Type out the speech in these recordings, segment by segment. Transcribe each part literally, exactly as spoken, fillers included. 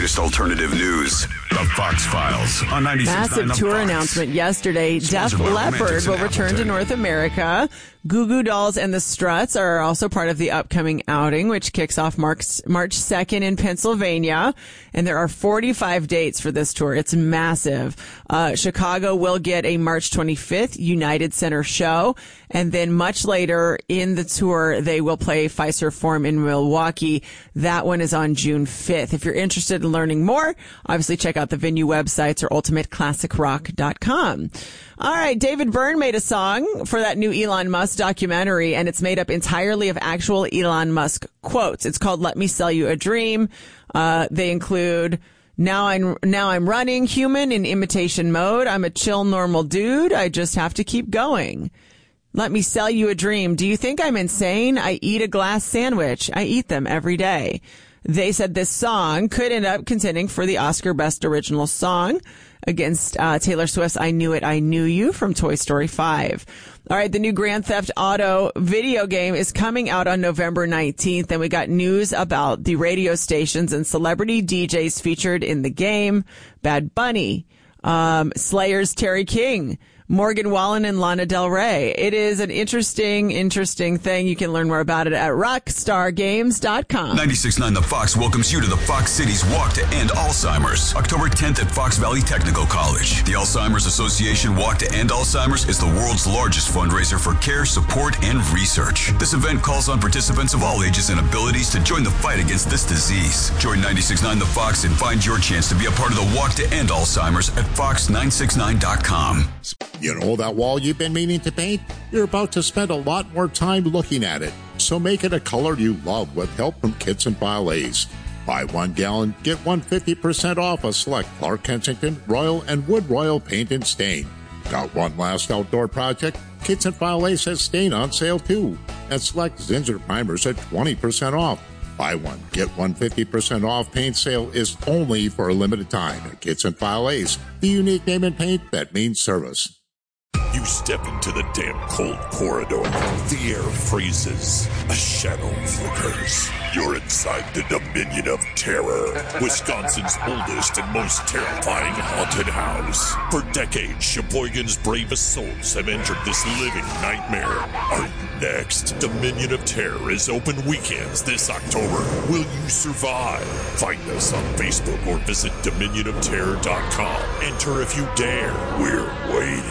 latest alternative news. The Fox Files on ninety-six point nine. Massive tour Fox. announcement yesterday. Def Leppard will return to North America. Goo Goo Dolls and the Struts are also part of the upcoming outing, which kicks off March, March second in Pennsylvania. And there are forty-five dates for this tour. It's massive. Uh, Chicago will get a March twenty-fifth United Center show. And then much later in the tour, they will play Fiserv Forum in Milwaukee. That one is on June fifth. If you're interested in learning more, obviously check out the venue websites or ultimate classic rock dot com. All right, David Byrne made a song for that new Elon Musk documentary, and it's made up entirely of actual Elon Musk quotes. It's called Let Me Sell You a Dream. Uh, they include, now I'm, now I'm running human in imitation mode. I'm a chill, normal dude. I just have to keep going. Let me sell you a dream. Do you think I'm insane? I eat a glass sandwich. I eat them every day. They said this song could end up contending for the Oscar Best Original Song against uh, Taylor Swift's I Knew It, I Knew You from Toy Story five. All right, the new Grand Theft Auto video game is coming out on November nineteenth, and we got news about the radio stations and celebrity D Js featured in the game. Bad Bunny, um, Slayer's Terry King, Morgan Wallen, and Lana Del Rey. It is an interesting, interesting thing. You can learn more about it at rockstar games dot com. ninety-six point nine The Fox welcomes you to the Fox Cities Walk to End Alzheimer's. October tenth at Fox Valley Technical College. The Alzheimer's Association Walk to End Alzheimer's is the world's largest fundraiser for care, support, and research. This event calls on participants of all ages and abilities to join the fight against this disease. Join ninety-six point nine The Fox and find your chance to be a part of the Walk to End Alzheimer's at fox nine six nine dot com. You know that wall you've been meaning to paint? You're about to spend a lot more time looking at it. So make it a color you love with help from Kits and File A's. Buy one gallon, get one fifty percent off a select Clark Kensington, Royal, and Wood Royal paint and stain. Got one last outdoor project? Kits and File A's has stain on sale too. And select Zinsser primers at twenty percent off. Buy one, get one fifty percent off paint sale is only for a limited time at Kits and File A's. The unique name in paint that means service. You step into the damn cold corridor. The air freezes. A shadow flickers. You're inside the Dominion of Terror, Wisconsin's oldest and most terrifying haunted house. For decades, Sheboygan's bravest souls have entered this living nightmare. Are you next? Dominion of Terror is open weekends this October. Will you survive? Find us on Facebook or visit dominion of terror dot com. Enter if you dare. We're waiting.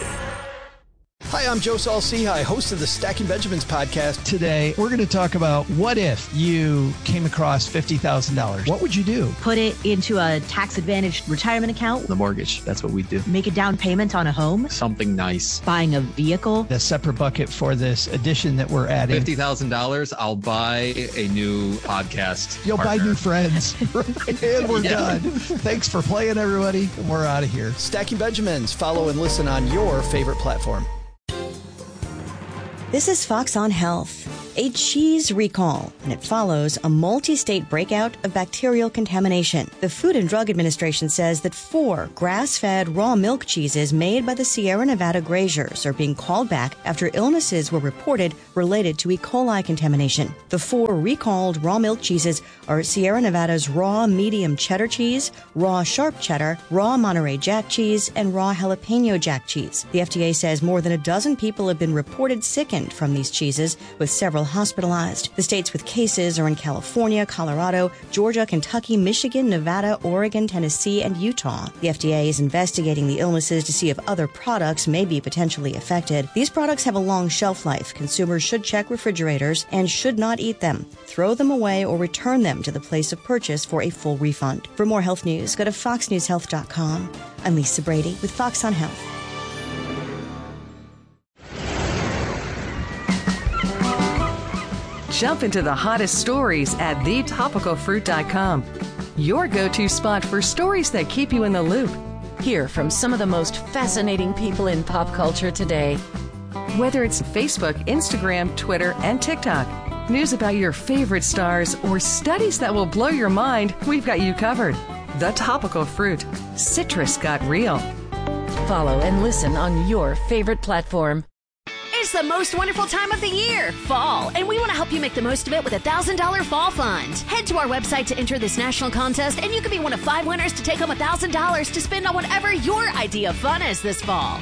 Hi, I'm Joe Saul-Sehy, host of the Stacking Benjamins podcast. Today, we're going to talk about what if you came across fifty thousand dollars. What would you do? Put it into a tax-advantaged retirement account. The mortgage, that's what we do. Make a down payment on a home. Something nice. Buying a vehicle. A separate bucket for this addition that we're adding. fifty thousand dollars, I'll buy a new podcast You'll partner. buy new friends. And we're Yeah. done. Thanks for playing, everybody. We're out of here. Stacking Benjamins. Follow and listen on your favorite platform. This is Fox on Health. A cheese recall, and it follows a multi-state breakout of bacterial contamination. The Food and Drug Administration says that four grass-fed raw milk cheeses made by the Sierra Nevada Graziers are being called back after illnesses were reported related to E. coli contamination. The four recalled raw milk cheeses are Sierra Nevada's raw medium cheddar cheese, raw sharp cheddar, raw Monterey Jack cheese, and raw jalapeno Jack cheese. The F D A says more than a dozen people have been reported sickened from these cheeses, with several hospitalized. The states with cases are in California, Colorado, Georgia, Kentucky, Michigan, Nevada, Oregon, Tennessee, and Utah. The F D A is investigating the illnesses to see if other products may be potentially affected. These products have a long shelf life. Consumers should check refrigerators and should not eat them. Throw them away or return them to the place of purchase for a full refund. For more health news, go to fox news health dot com. I'm Lisa Brady with Fox on Health. Jump into the hottest stories at the topical fruit dot com. Your go-to spot for stories that keep you in the loop. Hear from some of the most fascinating people in pop culture today. Whether it's Facebook, Instagram, Twitter, and TikTok, news about your favorite stars, or studies that will blow your mind, we've got you covered. The Topical Fruit. Citrus got real. Follow and listen on your favorite platform. It's the most wonderful time of the year, fall, and we want to help you make the most of it with a one thousand dollars Fall Fund. Head to our website to enter this national contest, and you could be one of five winners to take home one thousand dollars to spend on whatever your idea of fun is this fall.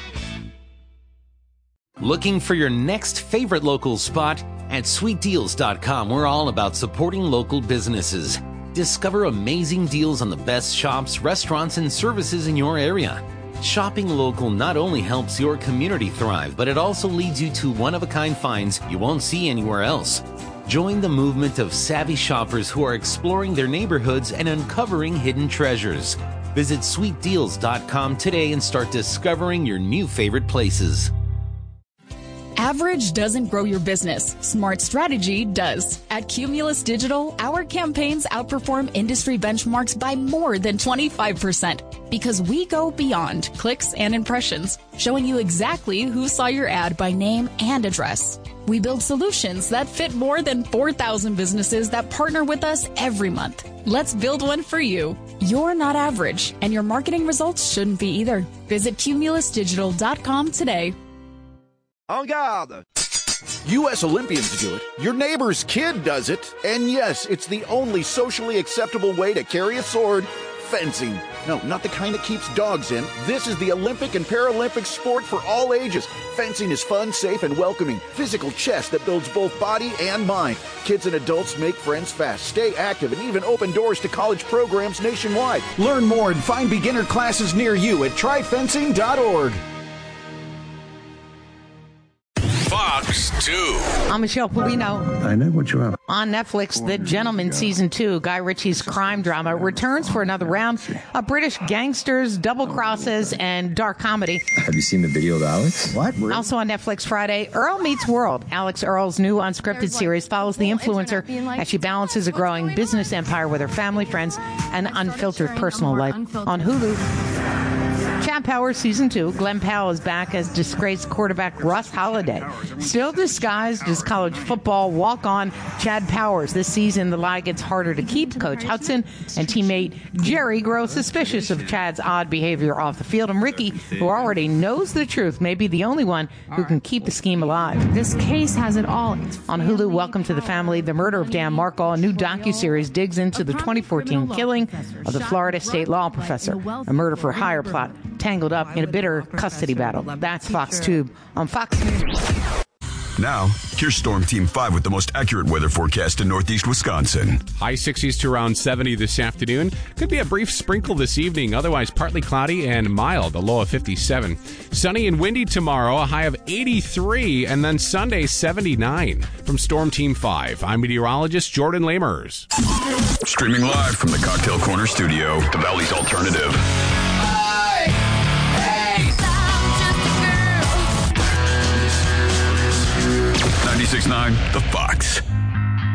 Looking for your next favorite local spot? At sweet deals dot com, we're all about supporting local businesses. Discover amazing deals on the best shops, restaurants, and services in your area. Shopping local not only helps your community thrive, but it also leads you to one-of-a-kind finds you won't see anywhere else. Join the movement of savvy shoppers who are exploring their neighborhoods and uncovering hidden treasures. Visit sweet deals dot com today and start discovering your new favorite places. Average doesn't grow your business. Smart strategy does. At Cumulus Digital, our campaigns outperform industry benchmarks by more than twenty-five percent because we go beyond clicks and impressions, showing you exactly who saw your ad by name and address. We build solutions that fit more than four thousand businesses that partner with us every month. Let's build one for you. You're not average, and your marketing results shouldn't be either. Visit cumulus digital dot com today. En garde! U S Olympians do it. Your neighbor's kid does it. And yes, it's the only socially acceptable way to carry a sword. Fencing. No, not the kind that keeps dogs in. This is the Olympic and Paralympic sport for all ages. Fencing is fun, safe, and welcoming. Physical chess that builds both body and mind. Kids and adults make friends fast, stay active, and even open doors to college programs nationwide. Learn more and find beginner classes near you at try fencing dot org. Fox two. I'm Michelle Polino. I know what you're up. On Netflix, The Gentleman Season two, Guy Ritchie's crime drama, returns for another round of British gangsters, double crosses, and dark comedy. Have you seen the video of Alex? What? Also on Netflix Friday, Earl Meets World. Alex Earl's new unscripted series follows the influencer as she balances a growing business empire with her family, friends, and unfiltered personal life. On Hulu, Chad Powers Season two, Glenn Powell is back as disgraced quarterback Russ Holiday. Still disguised as college football walk-on Chad Powers. This season, the lie gets harder to keep. Coach Hudson and teammate Jerry grow suspicious of Chad's odd behavior off the field. And Ricky, who already knows the truth, may be the only one who can keep the scheme alive. This case has it all. On Hulu, Welcome to the Family, The Murder of Dan Markle, a new docuseries digs into the twenty fourteen killing of the Florida State law professor, a murder for hire plot tangled up in a bitter custody battle. That's Fox two on Fox News. Now, here's Storm Team five with the most accurate weather forecast in northeast Wisconsin. High sixties to around seventy this afternoon. Could be a brief sprinkle this evening, otherwise partly cloudy and mild, a low of fifty-seven. Sunny and windy tomorrow, a high of eighty-three, and then Sunday, seventy-nine. From Storm Team five, I'm meteorologist Jordan Lamers. Streaming live from the Cocktail Corner Studio, the Valley's Alternative. ninety-six point nine The Fox.